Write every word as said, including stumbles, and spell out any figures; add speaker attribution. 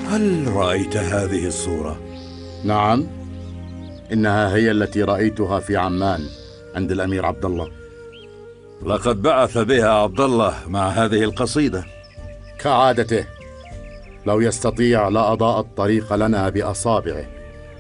Speaker 1: هل رأيت هذه الصورة؟
Speaker 2: نعم، إنها هي التي رأيتها في عمان عند الأمير عبد الله.
Speaker 1: لقد بعث بها عبد الله مع هذه القصيدة.
Speaker 2: كعادته، لو يستطيع لأضاء الطريق لنا بأصابعه.